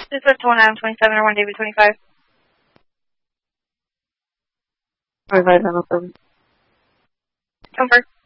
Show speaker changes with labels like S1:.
S1: This is 1 Adam 27 or 1 David 25.
S2: 25 Hamilton.
S1: Confirm.